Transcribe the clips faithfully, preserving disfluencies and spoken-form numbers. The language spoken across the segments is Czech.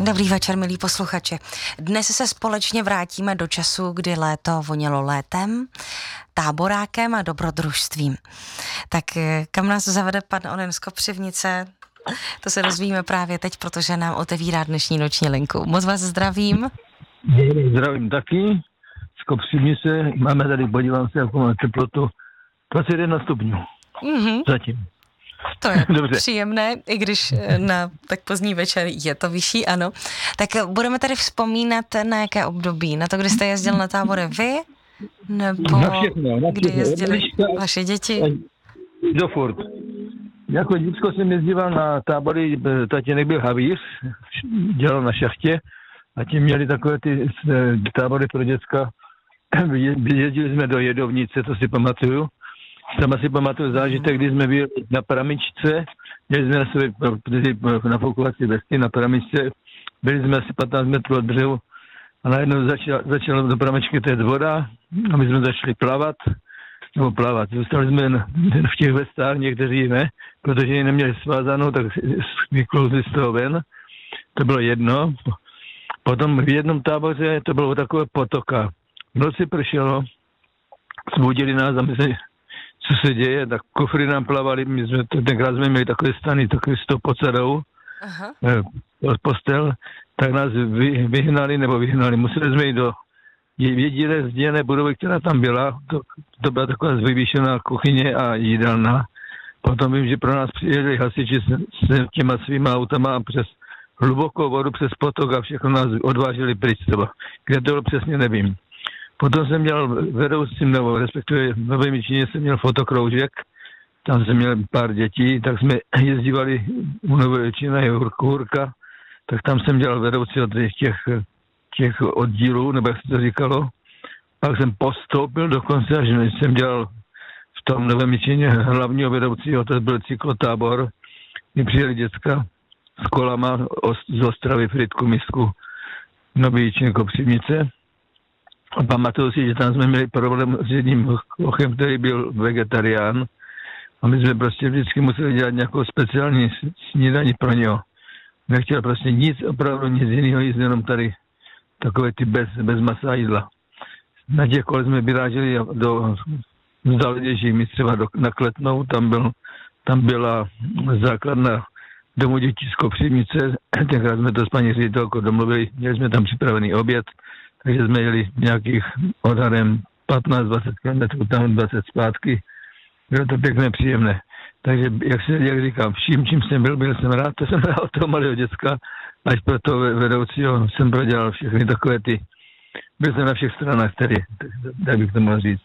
Dobrý večer, milí posluchači. Dnes se společně vrátíme do času, kdy léto vonělo létem, táborákem a dobrodružstvím. Tak kam nás zavede pan Onen z Kopřivnice, to se dozvíme právě teď, protože nám otevírá dnešní noční linku. Moc vás zdravím. Zdravím taky. Z Kopřivnice máme tady, podívám se, jakou máme teplotu, dvacet jedna stupňů. Mm-hmm. Zatím. To je Dobře. Příjemné, i když na tak pozdní večer je to vyšší, ano. Tak budeme tady vzpomínat na jaké období? Na to, kdy jste jezdil na tábory vy? Nebo na všechno, na kdy všechno. jezdili Liška, vaše děti? Do furt. Jako děcko jsem jezdíval na tábory, tatínek byl havíř, dělal na šachtě a tím měli takové ty tábory pro děcka. Jezdili jsme do Jedovnice, to si pamatuju. Tam asi pamatuju zážitek, kdy jsme byli na Pramičce, měli jsme na sobě nafoukovací vesty na Pramičce, byli jsme asi patnáct metrů od břehu a najednou začala, začala do Pramičky téct voda a my jsme začali plavat, nebo plavat. Zůstali jsme v těch vestách, někteří ne, protože ji neměli svázanou, tak vyklouzli z toho ven. To bylo jedno. Potom v jednom táboře to bylo takové potoka. V noci pršelo, zbudili nás a my jsme, co se děje, tak kufry nám plavali, my jsme, tenkrát jsme měli takové stany, takové sto pod sadou, postel, tak nás vy, vyhnali, nebo vyhnali, museli jsme jít do jediné zděné budovy, která tam byla, to, to byla taková vyvýšená kuchyně a jídelna. Potom vím, že pro nás přijeli hasiči s, s těma svýma autama a přes hlubokou vodu, přes potok a všechno nás odvážili pryč třeba. Kde to bylo přesně, nevím. Potom jsem měl vedoucím, nebo respektive v Nové Míčině jsem měl fotokroužek, tam jsem měl pár dětí, tak jsme jezdívali u Nové Míčina, je Hurka, tak tam jsem dělal vedoucí od těch, těch oddílů, nebo jak se to říkalo. Pak jsem postoupil dokonce, až jsem dělal v tom Nové Míčině hlavního vedoucího, to byl cyklotábor, kdy přijeli děcka s kolama z Ostravy, Frýdku, Misku, Nový Míčin, Kopřivnice. A pamatuju si, že tam jsme měli problém s jedním kochem, který byl vegetarián. A my jsme prostě vždycky museli dělat nějakou speciální snídaní pro něho. Nechtěl prostě nic, opravdu nic jiného jíst, jenom tady takové ty bez, bez masa jídla. Na těch kol jsme vyráželi do vzdálenějších míst, třeba do, na Kletnou, tam, byl, tam byla základna domu dětí z Kopřivnice. Tenkrát jsme to s paní ředitelkou domluvili, měli jsme tam připravený oběd, takže jsme jeli nějakých odhadem patnáct dvacet kilometrů, tam dvacet zpátky. Bylo to pěkné, příjemné. Takže, jak se jak říkám, vším, čím jsem byl, byl jsem rád, to jsem rád od toho malého děcka, až pro toho vedoucího jsem prodělal všechny takové ty, byl jsem na všech stranách tady, tak bych to mohl říct.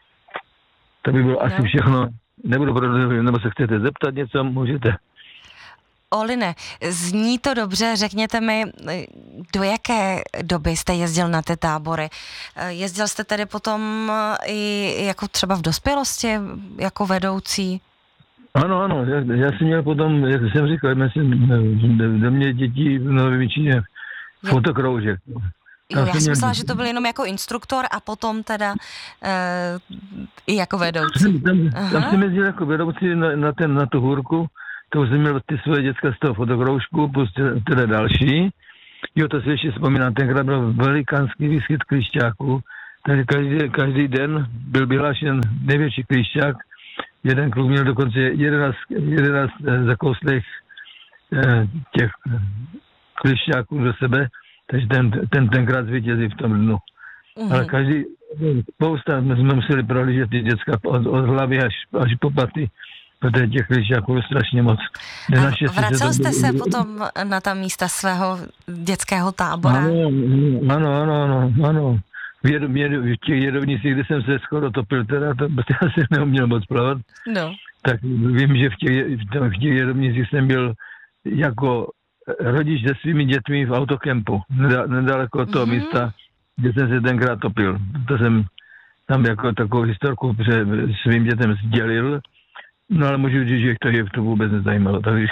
To by bylo no. Asi všechno. Nebudu prodloužit, nebo se chcete zeptat něco, můžete. Oline, zní to dobře, řekněte mi, do jaké doby jste jezdil na ty tábory? Jezdil jste tedy potom i jako třeba v dospělosti, jako vedoucí? Ano, ano, já, já jsem měl potom, jak jsem říkal, já jsem do mě dětí v Nové Míčině fotokroužek. Jo, já jsem myslela, že to byl jenom jako instruktor a potom teda e, i jako vedoucí. Tam, tam jsem jezdil jako vedoucí na, na, ten, na tu hůrku. To už jsem měl ty svoje děcka z toho fotokroužku, plus teda další. Jo, to si ještě vzpomínám, tenkrát byl velikánský výskyt klíšťáků. Takže každý, každý den byl vyhlášen největší klíšťák. Jeden kluk měl dokonce jedenáct, jedenáct zakouslých eh, těch klíšťáků do sebe, takže ten, ten tenkrát zvítězí v tom dnu. Mm-hmm. Ale každý, spousta jsme museli prohlížet ty děcka od, od hlavy až, až po paty. Protože těch klíšťáků je strašně moc. A vracel jste se potom na ta místa svého dětského tábora? Ano, ano, ano, ano. ano. V, jed, v těch jedovnicích, kde jsem se skoro topil, teda to, já jsem neuměl moc plavat, no. Tak vím, že v těch, v těch jedovnicích jsem byl jako rodič se svými dětmi v autokempu, nedaleko od toho mm-hmm. místa, kde jsem se tenkrát topil. To jsem tam jako takovou historku svým dětem sdělil. No ale můžu říct, že to je to vůbec nezajímalo. Takže,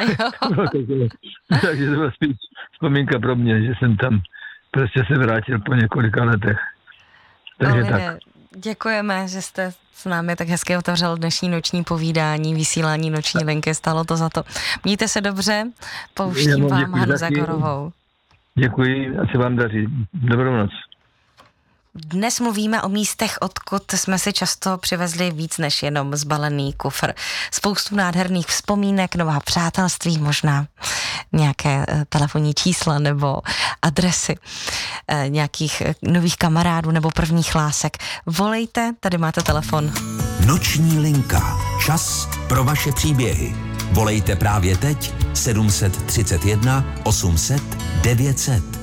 takže to byla spíš vzpomínka pro mě, že jsem tam prostě se vrátil po několika letech. Takže Oline, tak. Děkujeme, že jste s námi tak hezky otevřel dnešní noční povídání, vysílání noční linky, stalo to za to. Mějte se dobře, pouštím vám Hanu Zagorovou. Děkuji a se vám daří. Dobrou noc. Dnes mluvíme o místech, odkud jsme si často přivezli víc než jenom zbalený kufr. Spoustu nádherných vzpomínek, nová přátelství, možná nějaké telefonní čísla nebo adresy nějakých nových kamarádů nebo prvních lásek. Volejte, tady máte telefon. Noční linka. Čas pro vaše příběhy. Volejte právě teď sedm set třicet jedna osm set devět set.